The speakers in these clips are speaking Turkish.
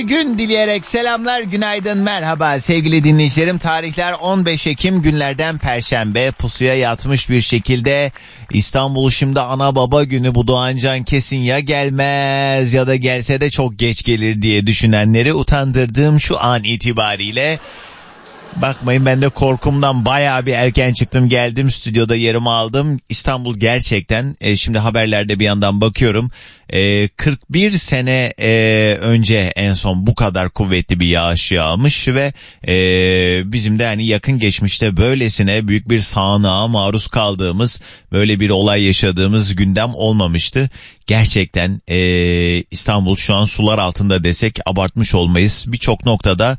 Gün dileyerek selamlar, günaydın, merhaba sevgili dinleyicilerim. Tarihler 15 Ekim günlerden Perşembe. Pusuya yatmış bir şekilde İstanbul şimdi ana baba günü, bu Doğancan kesin ya gelmez ya da gelse de çok geç gelir diye düşünenleri utandırdığım şu an itibariyle. Bakmayın, ben de korkumdan bayağı bir erken çıktım, geldim stüdyoda yerimi aldım. İstanbul gerçekten şimdi haberlerde bir yandan bakıyorum 41 sene önce en son bu kadar kuvvetli bir yağış yağmış ve bizim de hani yakın geçmişte böylesine büyük bir sağanağa maruz kaldığımız, böyle bir olay yaşadığımız gündem olmamıştı. Gerçekten İstanbul şu an sular altında desek abartmış olmayız. Birçok noktada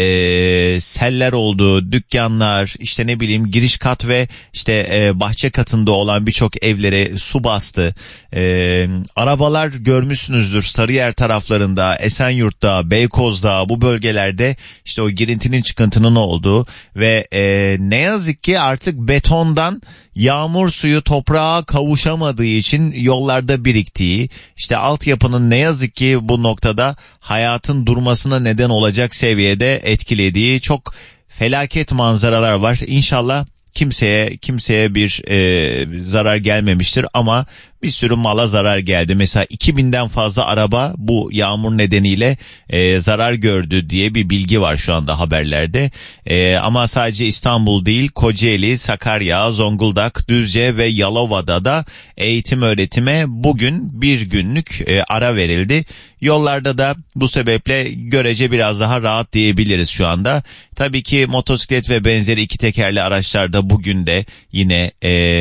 seller oldu, dükkanlar, işte ne bileyim giriş kat ve işte bahçe katında olan birçok evlere su bastı. Arabalar görmüşsünüzdür Sarıyer taraflarında, Esenyurt'ta, Beykoz'da, bu bölgelerde işte o girintinin çıkıntının olduğu ve ne yazık ki artık betondan yağmur suyu toprağa kavuşamadığı için yollarda biriktiği, işte altyapının ne yazık ki bu noktada hayatın durmasına neden olacak seviyede etkilediği çok felaket manzaralar var. İnşallah kimseye bir zarar gelmemiştir ama bir sürü mala zarar geldi. Mesela 2000'den fazla araba bu yağmur nedeniyle zarar gördü diye bir bilgi var şu anda haberlerde. Ama sadece İstanbul değil, Kocaeli, Sakarya, Zonguldak, Düzce ve Yalova'da da eğitim öğretime bugün bir günlük ara verildi. Yollarda da bu sebeple görece biraz daha rahat diyebiliriz şu anda. Tabii ki motosiklet ve benzeri iki tekerli araçlarda bugün de yine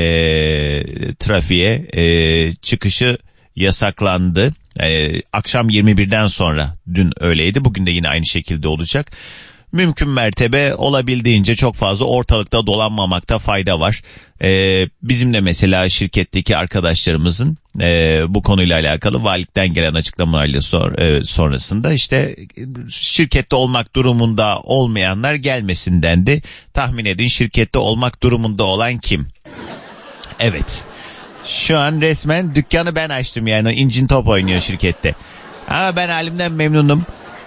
trafiğe çıkışı yasaklandı. Akşam 21'den sonra, dün öyleydi, bugün de yine aynı şekilde olacak. Mümkün mertebe olabildiğince çok fazla ortalıkta dolanmamakta fayda var. Bizim de mesela şirketteki arkadaşlarımızın bu konuyla alakalı valilikten gelen açıklamalarla sonrasında işte şirkette olmak durumunda olmayanlar gelmesin dendi. Tahmin edin, şirkette olmak durumunda olan kim? Evet. Şu an resmen dükkanı ben açtım, yani incin top oynuyor şirkette. Ama ben halimden memnunum.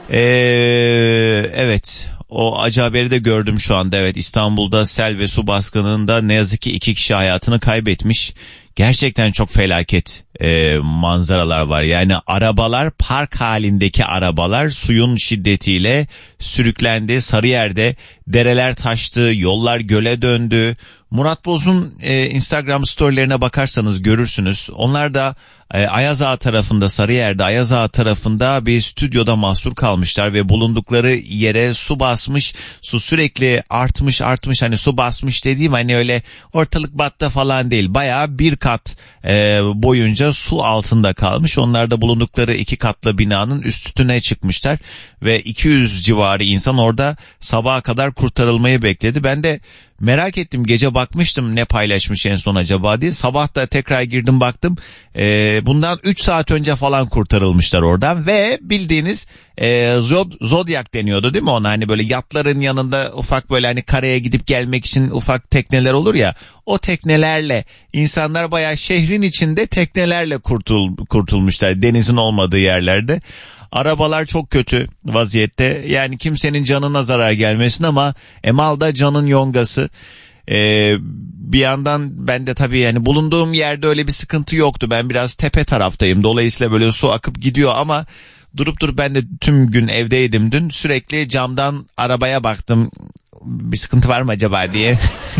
Evet, o acı haberi de gördüm şu anda. Evet, İstanbul'da sel ve su baskınında ne yazık ki 2 kişi hayatını kaybetmiş. Gerçekten çok felaket manzaralar var. Yani arabalar, park halindeki arabalar suyun şiddetiyle sürüklendi. Sarıyer'de dereler taştı, yollar göle döndü. Murat Boz'un Instagram storylerine bakarsanız görürsünüz. Onlar da Ayaz Ağa tarafında, Sarıyer'de Ayaz Ağa tarafında bir stüdyoda mahsur kalmışlar ve bulundukları yere su basmış. Su sürekli artmış. Hani su basmış dediğim hani öyle ortalık battı falan değil. Bayağı bir kat boyunca su altında kalmış. Onlar da bulundukları 2 katlı binanın üstüne çıkmışlar ve 200 civarı insan orada sabaha kadar kurtarılmayı bekledi. Ben de merak ettim, gece bakmıştım ne paylaşmış en son acaba diye. Sabah da tekrar girdim baktım. Bundan 3 saat önce falan kurtarılmışlar oradan ve bildiğiniz Zodiac deniyordu değil mi ona? Hani böyle yatların yanında ufak böyle hani karaya gidip gelmek için ufak tekneler olur ya. O teknelerle insanlar bayağı şehrin içinde teknelerle kurtulmuşlar denizin olmadığı yerlerde. Arabalar çok kötü vaziyette. Yani kimsenin canına zarar gelmesin ama mal da canın yongası. Bir yandan ben de tabii yani bulunduğum yerde öyle bir sıkıntı yoktu. Ben biraz tepe taraftayım. Dolayısıyla böyle su akıp gidiyor ama durup ben de tüm gün evdeydim dün. Sürekli camdan arabaya baktım. Bir sıkıntı var mı acaba diye.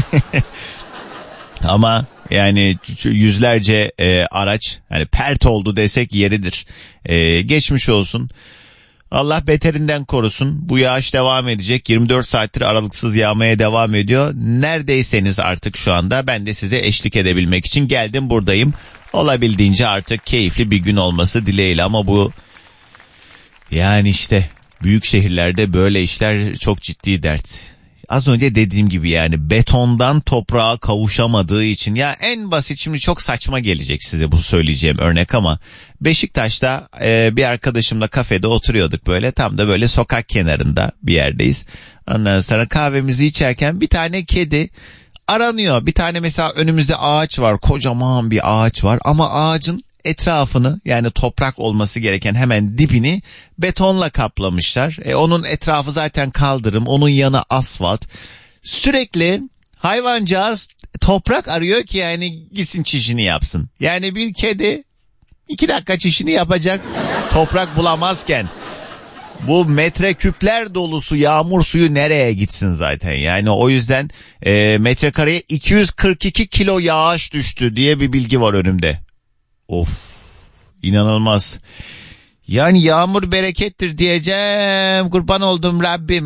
Ama yani yüzlerce araç hani pert oldu desek yeridir. Geçmiş olsun. Allah beterinden korusun. Bu yağış devam edecek. 24 saattir aralıksız yağmaya devam ediyor. Neredeyseniz artık şu anda ben de size eşlik edebilmek için geldim, buradayım. Olabildiğince artık keyifli bir gün olması dileğiyle ama bu yani işte büyük şehirlerde böyle işler çok ciddi dert. Az önce dediğim gibi yani betondan toprağa kavuşamadığı için, ya en basit, şimdi çok saçma gelecek size bu söyleyeceğim örnek ama Beşiktaş'ta bir arkadaşımla kafede oturuyorduk, böyle tam da böyle sokak kenarında bir yerdeyiz. Ondan sonra kahvemizi içerken bir tane kedi aranıyor. Bir tane mesela önümüzde ağaç var, kocaman bir ağaç var ama ağacın etrafını, yani toprak olması gereken hemen dibini betonla kaplamışlar. Onun etrafı zaten kaldırım, onun yanı asfalt. Sürekli hayvancağız toprak arıyor ki yani gitsin çişini yapsın. Yani bir kedi 2 dakika çişini yapacak toprak bulamazken bu metreküpler dolusu yağmur suyu nereye gitsin zaten? Yani o yüzden metrekareye 242 kilo yağış düştü diye bir bilgi var önümde. Of, inanılmaz. Yani yağmur berekettir diyeceğim, kurban oldum Rabbim.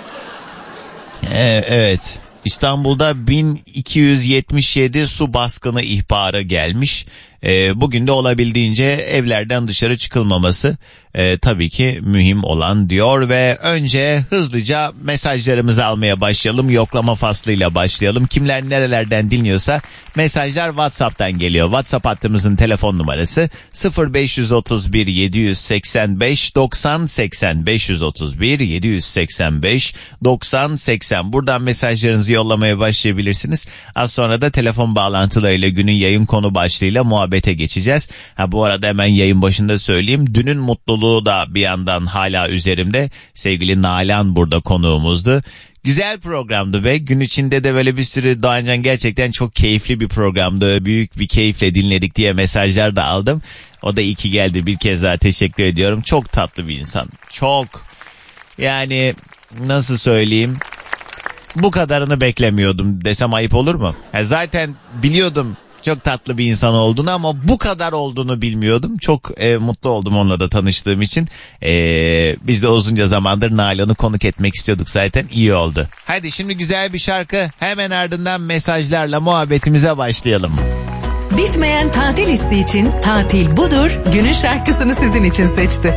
Evet, İstanbul'da 1277 su baskını ihbarı gelmiş. Bugün de olabildiğince evlerden dışarı çıkılmaması tabii ki mühim olan diyor ve önce hızlıca mesajlarımızı almaya başlayalım. Yoklama faslıyla başlayalım. Kimler nerelerden dinliyorsa mesajlar WhatsApp'tan geliyor. WhatsApp hattımızın telefon numarası 0531 785 90 80 531 785 90 80. Buradan mesajlarınızı yollamaya başlayabilirsiniz. Az sonra da telefon bağlantılarıyla günün yayın konu başlığıyla muhabbete geçeceğiz. Bu arada hemen yayın başında söyleyeyim. Dünün mutluluğu da bir yandan hala üzerimde. Sevgili Nalan burada konuğumuzdu. Güzel programdı be. Gün içinde de böyle bir sürü Doğancan gerçekten çok keyifli bir programdı. Büyük bir keyifle dinledik diye mesajlar da aldım. O da iyi ki geldi. Bir kez daha teşekkür ediyorum. Çok tatlı bir insan. Çok. Yani nasıl söyleyeyim? Bu kadarını beklemiyordum desem ayıp olur mu? Zaten biliyordum çok tatlı bir insan olduğunu ama bu kadar olduğunu bilmiyordum. Çok mutlu oldum onunla da tanıştığım için. Biz de uzunca zamandır Nalan'ı konuk etmek istiyorduk zaten, iyi oldu. Hadi şimdi güzel bir şarkı, hemen ardından mesajlarla muhabbetimize başlayalım. Bitmeyen tatil hissi için Tatil Budur günün şarkısını sizin için seçti.